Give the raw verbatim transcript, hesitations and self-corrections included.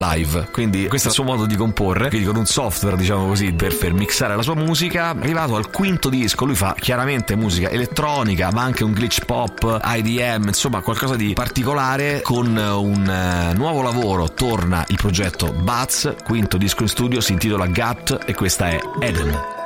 live, quindi questo è il suo modo di comporre, quindi con un software, diciamo così, per, per mixare la sua musica. Arrivato al quinto disco, lui fa chiaramente musica elettronica, ma anche un glitch pop, I D M, insomma qualcosa di particolare. Con un uh, nuovo lavoro torna il progetto Bats, quinto disco in studio, si intitola Gut e questa è Eden.